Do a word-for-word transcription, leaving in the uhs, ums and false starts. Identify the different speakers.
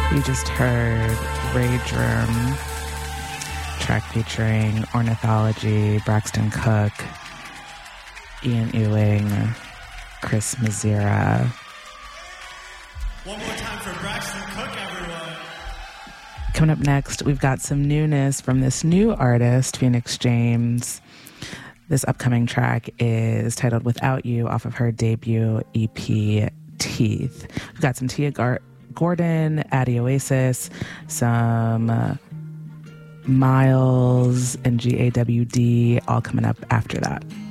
Speaker 1: You just heard Rage Room, track featuring Ornithology, Braxton Cook, Ian Ewing, Chris Mazira.
Speaker 2: One more time for Braxton Cook, everyone.
Speaker 1: Coming up next, we've got some newness from this new artist, Phoenix James. This upcoming track is titled Without You off of her debut E P, Teeth. We've got some Tia Gar- Gordon, Addy Oasis, some uh, Miles and G A W D, all coming up after that.